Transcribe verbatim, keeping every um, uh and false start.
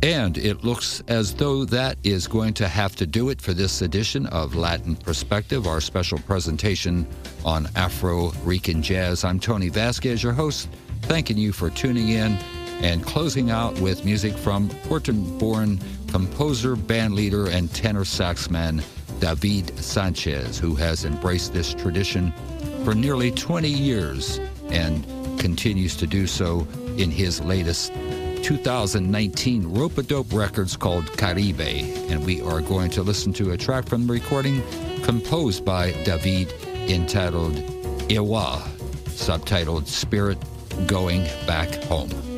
And it looks as though that is going to have to do it for this edition of Latin Perspective, our special presentation on Afro-Rican jazz. I'm Tony Vasquez, your host, thanking you for tuning in and closing out with music from Puerto-born composer, bandleader, and tenor saxman David Sanchez, who has embraced this tradition for nearly twenty years and continues to do so in his latest two thousand nineteen Rope-A-Dope Records called Caribe, and we are going to listen to a track from the recording composed by David entitled Iwa, subtitled Spirit Going Back Home.